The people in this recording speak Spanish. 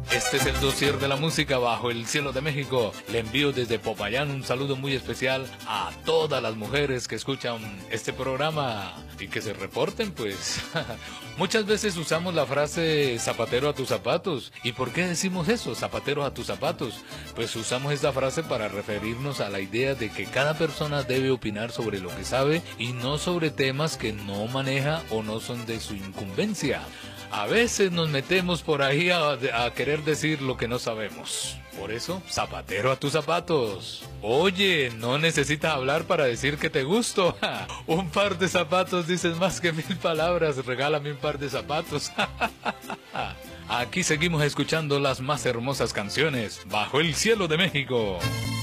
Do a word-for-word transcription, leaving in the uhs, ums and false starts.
Este es el dossier de la música bajo el cielo de México. Le envío desde Popayán un saludo muy especial a todas las mujeres que escuchan este programa y que se reporten, pues. Muchas veces usamos la frase zapatero a tus zapatos. ¿Y por qué decimos eso, zapatero a tus zapatos? Pues usamos esta frase para referirnos a la idea de que cada persona debe opinar sobre lo que sabe y no sobre temas que no maneja o no son de su incumbencia. A veces nos metemos por ahí a, a querer decir lo que no sabemos. Por eso, zapatero a tus zapatos. Oye, no necesitas hablar para decir que te gusto. Un par de zapatos dices más que mil palabras. Regálame un par de zapatos. Aquí seguimos escuchando las más hermosas canciones bajo el cielo de México.